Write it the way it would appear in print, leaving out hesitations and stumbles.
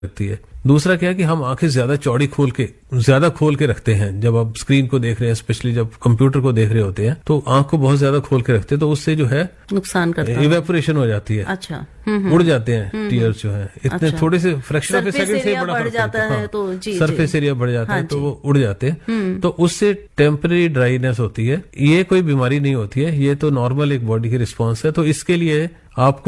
लगती है। दूसरा क्या है कि हम आंखें ज्यादा खोल के रखते हैं। जब आप स्क्रीन को देख रहे हैं, स्पेशली जब कंप्यूटर को देख रहे होते हैं, तो आंख को बहुत ज्यादा खोल के रखते हैं, तो उससे जो है नुकसान करता है, इवेपोरेशन हो जाती है। अच्छा, उड़ जाते हैं टीयर्स जो है, इतने अच्छा। थोड़े से fraction of a surface second से एरिया बड़ा बढ़ फर्क जाता पड़ता है, तो जी सरफेस एरिया बढ़ जाता है, हाँ तो जी। वो उड़ जाते हैं। तो उससे टेम्पररी ड्राइनेस होती है। ये कोई बीमारी नहीं होती है, ये तो नॉर्मल एक बॉडी की रिस्पॉन्स है। तो इसके लिए आपको